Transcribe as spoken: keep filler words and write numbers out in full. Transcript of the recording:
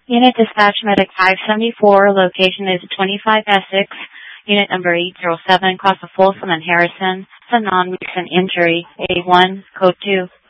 Unit Dispatch Medic five seventy-four, location is twenty-five Essex, Unit number eight zero seven, cross of Folsom and Harrison. It's a non-recent injury, A one, code two.